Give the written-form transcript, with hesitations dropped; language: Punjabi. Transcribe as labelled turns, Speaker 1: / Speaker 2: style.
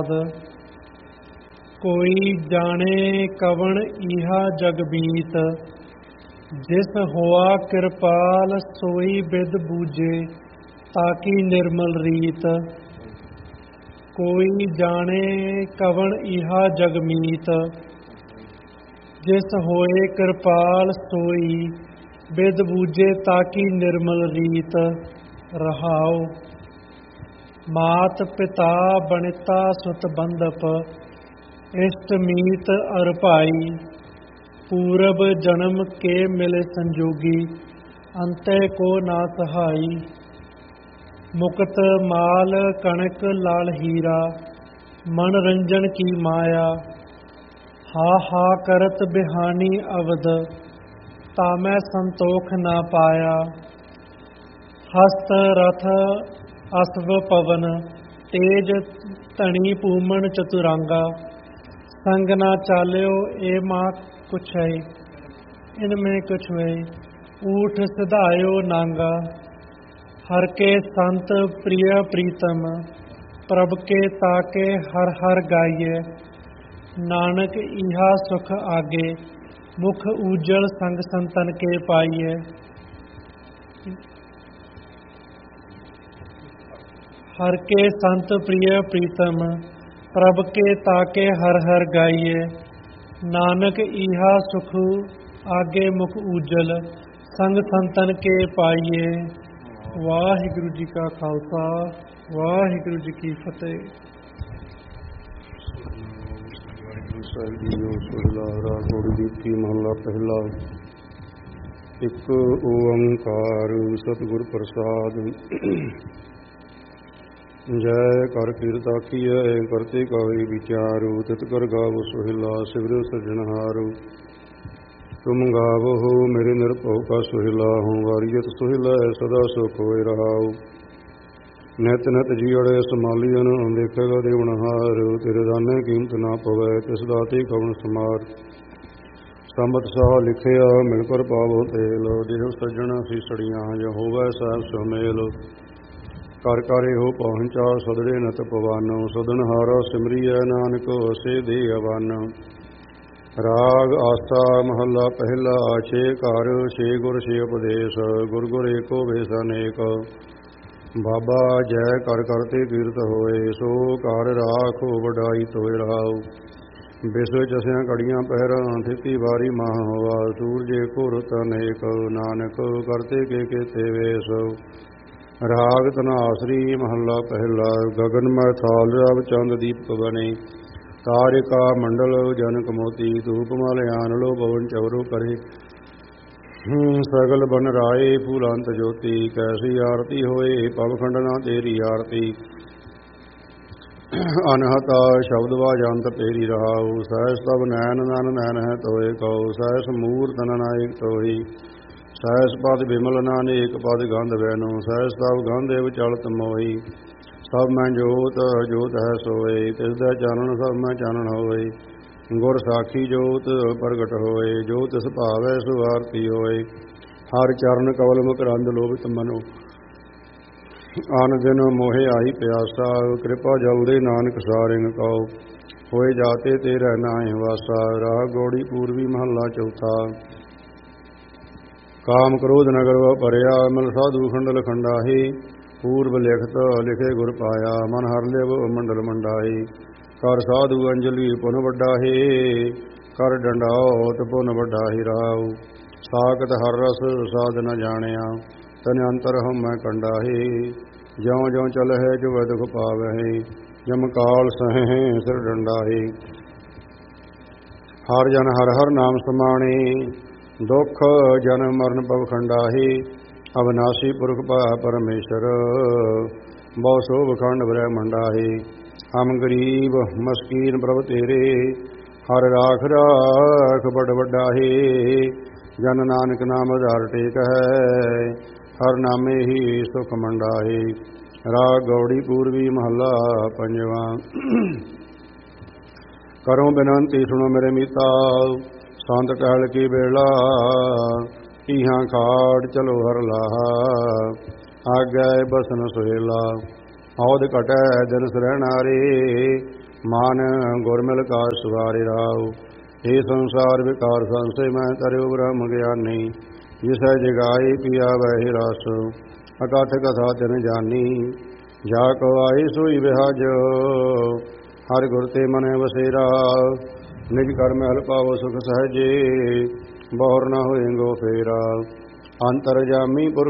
Speaker 1: ਕੋਈ ਜਾਣੇ ਕਵਣ ਇਹਾ ਜਗ ਬੀਤ, ਜਿਸ ਹੋਆ ਕਿਰਪਾਲ ਸੋਈ ਬਿਦ ਬੂਝੇ, ਤਾਕੀ ਨਿਰਮਲ ਰੀਤ। ਕੋਈ ਜਾਣੇ ਕਵਣ ਇਹਾ ਜਗ ਮੀਤ, ਜਿਸ ਹੋਏ ਕਿਰਪਾਲ ਸੋਈ ਬਿਦ ਬੂਝੇ, ਤਾਕੀ ਨਿਰਮਲ ਰੀਤ। ਰਹਾਉ। ਮਾਤ ਪਿਤਾ ਬਣਿਤਾ ਸੁਤ ਬੰਧਪ, ਇਸ਼ਟ ਮੀਤ ਅਰ ਭਾਈ। ਪੂਰਬ ਜਨਮ ਕੇ ਮਿਲੇ ਸੰਜੋਗੀ, ਅੰਤੇ ਕੋ ਨਾ ਸਹਾਈ। ਮੁਕਤ ਮਾਲ ਕਣਕ ਲਾਲ ਹੀਰਾ, ਮਨਰੰਜਨ ਕੀ ਮਾਇਆ। ਹਾ ਹਾ ਕਰਤ ਬਿਹਾਨੀ ਅਵਦ, ਤਾਮੈ ਸੰਤੋਖ ਨਾ ਪਾਇਆ। ਹਸਤ ਰਥ ਅਸਵ ਪਵਨ, ਤੇਜ ਧਣੀ ਪੂਮਨ ਚਤੁਰਾਂਗਾ। ਸੰਗ ਨਾ ਚਾਲਿਓ ਏ ਮਾਂ ਕੁਛੈ, ਇਨਮੇ ਕੁਛ ਵੇ। ਊਠ ਸਿਧਾਇਓ ਨਾਂਗਾ, ਹਰ ਕੇ ਸੰਤ ਪ੍ਰਿय ਪ੍ਰੀਤਮ। ਪ੍ਰਭ ਕੇ ਤਾਕੇ ਹਰ ਹਰ ਗਾਈਏ, ਨਾਨਕ ਇਹਾ ਸੁਖ ਆਗੇ। ਮੁਖ ਊਜਲ ਸੰਗ ਸੰਤਨ ਕੇ ਪਾਈਏ। ਹਰ ਕੇ ਸੰਤ ਪ੍ਰਿय ਪ੍ਰੀਤਮ, ਪ੍ਰਭ ਕੇ ਤਾਕੇ ਹਰ ਹਰ ਗਾਈਏ। ਨਾਨਕ ਇਹਾ ਸੁਖ ਆਗੇ, ਮੁਖ ਊਜਲ ਸੰਗ ਸੰਤਨ ਕੇ ਪਾਈਏ। ਵਾਹਿਗੁਰੂ ਜੀ ਕਾ ਖਾਲਸਾ, ਵਾਹਿਗੁਰੂ ਜੀ ਕੀ ਫਤਿਹ।
Speaker 2: ਵਾਹਿਗੁਰੂ ਸਾਹਿਬ ਜੀਓ। ਸੋਹਿਲਾ ਰਾਗ ਗੌੜੀ ਦੀਪਤੀ ਮਹੱਲਾ ਪਹਿਲਾ। ਇੱਕ ਓੰਕਾਰ ਸਤਿਗੁਰ ਪ੍ਰਸਾਦ। ਜੈ ਕਰ ਕੀਰਤਾ ਕੀਐ, ਕਰਤੇ ਕਾਇ ਵਿਚਾਰੂ। ਤਿਤ ਕਰ ਗਾਵੋ ਸੋਹਿਲਾ, ਸਿਵਰਿਓ ਸਿਰਜਣਹਾਰੂ। ਤੁਮ ਗਾਵੋ ਮੇਰੇ ਨਿਰਭਉ ਕਾ ਸੋਹਿਲਾ, ਹੂੰ ਵਾਰੀਅਤ ਸੋਹਿਲਾ ਸਦਾ ਸੁਖ ਹੋਇ ਰਹਾਉ। ਨਿਤ ਨਿਤ ਜੀਅੜੇ ਸਮਾਲੀਅਨ, ਦੇਖੇਗਾ ਦੇਵਨਹਾਰ। ਤੇਰੇ ਦਾਨੇ ਕੀਮਤ ਨਾ ਪਵੈ, ਤਿਸ ਦਾਤੇ ਕਵਣ ਸਮਾਰ। ਸੰਬਤ ਸਾਹ ਲਿਖਿਆ ਮਿਲ ਕਰ ਪਾਵੋ ਤੇਲ, ਦੇਹ ਸੱਜਣ ਸੀਸੜੀਆਂ ਜੋ ਹੋਵੈ ਸਾਹਿਬ ਸੁਮੇਲ। ਕਰ ਕਰ ਇਹੋ ਪਹੁੰਚਾ ਸਦੜੇ ਨਤ ਪਵਾਨੋ, ਸਦਨਹਾਰਾ ਸਿਮਰੀਐ ਨਾਨਕ ਸੇ ਦੇ ਅਵਨ। ਰਾਗ ਆਸਾ ਮਹੱਲਾ ਪਹਿਲਾ। ਛੇ ਘਰ ਛੇ ਗੁਰ ਛੇ ਉਪਦੇਸ਼, ਗੁਰ ਗੁਰ ਏਕੋ ਵੇਸ ਅਨੇਕ। ਬਾਬਾ ਜੈ ਕਰ ਕਰਤੇ ਕੀਰਤ ਹੋਏ, ਸੋ ਘਰ ਰਾਖੋ ਵਡਾਈ ਤੋਇ ਰਹਾਉ। ਬਿਸਵੇ ਚਸਿਆ ਘੜੀਆਂ ਪਹਿਰਾਂ, ਥਿਤੀ ਵਾਰੀ ਮਾਹ ਹੋਆ। ਸੂਰਜ ਏਕੋ ਰੁਤ ਅਨੇਕ, ਨਾਨਕ ਕਰਤੇ ਕੇ ਕੇਤੇ ਵੇਸ। ਰਾਗ ਧਨਾਸਰੀ ਮਹੱਲਾ ਪਹਿਲਾ। ਗਗਨ ਮੈ ਥਾਲ ਰਵ ਚੰਦ ਦੀਪਕ ਬਨੇ, ਤਾਰਿਕਾ ਮੰਡਲ ਜਨਕ ਮੋਤੀ। ਧੂਪ ਮਲਿਆਨ ਲੋ ਪਵਨ ਚਵਰੋ ਕਰੇ, ਸਗਲ ਬਨ ਰਾਏ ਫੂਲਾਂਤ ਜੋਤੀ। ਕੈਸੀ ਆਰਤੀ ਹੋਏ ਪਵ ਖੰਡਨਾ ਤੇਰੀ ਆਰਤੀ। ਅਨਹਤਾ ਸ਼ਬਦ ਵਾਜੰਤ ਤੇਰੀ ਰਹਾਉ। ਸਹਿਸ ਤਬ ਨੈਨ ਨਨ ਨੈਨ ਹੈ ਤੋਏ ਕਉ। ਸਹਿਸ ਮੂਰਤ ਨਨਾਇਕ ਤੋਈ। ਸਹਿਸ ਪਦ ਬਿਮਲ ਨਾਨੇਕ ਪਦ ਗੰਧ ਵੈਨੋ। ਸਹਿਸ ਤਬ ਗੰਧ ਏਵ ਚਲਤ ਮੋਹੀ। ਸਭ ਮੈਂ ਜੋਤ ਜੋਤ ਹੈ ਸੋਏ, ਤਿਸ ਦਾ ਚਾਨਣ ਸਭ ਮੈਂ ਚਾਨਣ ਹੋਏ। ਗੁਰ ਸਾਖੀ ਜੋਤ ਪ੍ਰਗਟ ਹੋਏ, ਜੋ ਤਿਸ ਭਾਵੈ ਸੋ ਆਰਤੀ ਹੋਏ। ਹਰ ਚਰਨ ਕਵਲ ਮਕਰੰਦ ਲੋਭਿਤ ਮਨੋ, ਆਨ ਦਿਨ ਮੋਹਿ ਆਈ ਪਿਆਸਾ। ਕਿਰਪਾ ਜਲ ਦੇ ਨਾਨਕ ਸਾਰਿੰਗ ਕਉ, ਹੋਏ ਜਾਤੇ ਤੇਰੇ ਨਾਹਿ ਵਾਸਾ। ਰਾਗ ਗੌੜੀ ਪੂਰਵੀ ਮਹੱਲਾ ਚੌਥਾ। ਕਾਮ ਕ੍ਰੋਧ ਨਗਰ ਭਰਿਆ, ਮਲ ਸਾਧੂ ਖੰਡਲ ਖੰਡਾਹੀ। ਪੂਰਬ ਲਿਖਤ ਲਿਖੇ ਗੁਰ ਪਾਇਆ, ਮਨ ਹਰ ਲਿਵ ਮੰਡਲ ਮੰਡਾਈ। ਕਰ ਸਾਧੂ ਅੰਜਲੀ ਪੁਨ ਵੱਡਾਹੀ, ਕਰ ਡੰਡਾਉਤ ਪੁਨ ਵੱਡਾਹੀ ਰਾਉ। ਸਾਖਤ ਹਰ ਰਸ ਸਾਧ ਨ ਜਾਣਿਆ, ਤਨ ਅੰਤਰ ਹਉਮੈ ਕੰਡਾਹੀ। ਜਿਉ ਜਿਉ ਚਲਹਿ ਜੋ ਦੁਖ ਪਾਵਹਿ, ਜਮ ਕਾਲ ਸਹੈ ਸਿਰ ਡੰਡਾਹੀ। ਹਰ ਜਨ ਹਰ ਹਰ ਨਾਮ ਸਮਾਣੇ, ਦੁਖ ਜਨਮ ਮਰਨ ਭਵ ਖੰਡਾਹੀ। ਅਵਨਾਸੀ ਪੁਰਖ ਪਾਇਆ ਪਰਮੇਸ਼ਰ, ਬਹੁ ਸੋਭ ਖੰਡ ਬ੍ਰਹਮੰਡਾਹੀ। ਹਮ ਗਰੀਬ ਮਸਕੀਨ ਪ੍ਰਭ ਤੇਰੇ, ਹਰ ਰਾਖ ਰਾਖ ਬੜ ਵੱਡਾਹੀ। ਜਨ ਨਾਨਕ ਨਾਮ ਆਧਾਰ ਟੇਕ ਹੈ, ਹਰ ਨਾਮੇ ਹੀ ਸੁਖ ਮੰਡਾਹੀ। ਰਾਗ ਗੌੜੀ ਪੂਰਵੀ ਮਹੱਲਾ ਪੰਜਵਾਂ। ਕਰੋ ਬੇਨੰਤੀ ਸੁਣੋ ਮੇਰੇ ਮੀਤਾ, ਸੰਤ ਟਹਿਲ ਕੀ ਵੇਲਾ। ਢੀਹਾਂ ਖਾੜ ਚਲੋ ਹਰ ਲਾਹਾ, ਆਗੈ ਬਸਨ ਸੁਹੇਲਾ। ਔਦ ਘਟੈ ਦਿਨ ਸਰਹਿਣਾਰੇ, ਮਾਨ ਗੁਰਮਿਲ ਕਾ ਸਵਾਰਿ ਰਾਉ। ਇਹ ਸੰਸਾਰ ਵਿਕਾਰ ਸੰਸੇ ਮੈਂ ਤਰਿਉ ਬ੍ਰਹਮ ਗਿਆਨੀ। ਜਿਸੈ ਜਗਾਈ ਪਿਆ ਵਹਿ ਰਸ ਅਕਥ ਕਥਾ ਤਿਨ ਜਾਨੀ। ਜਾ ਕੋ ਆਈ ਸੋਈ ਵਿਹਾਜ ਹਰਿ ਗੁਰ ਤੇ ਮਨੈ ਵਸੇਰਾ। ਨਿਜ ਕਰ ਮਹਿਲ ਪਾਵੋ ਸੁਖ ਸਹਜੇ ਬਹੁਰ ਨ ਹੋਏਗੋ ਫੇਰਾ। ਅੰਤਰ ਜਾਮੀ ਪੁਰਖ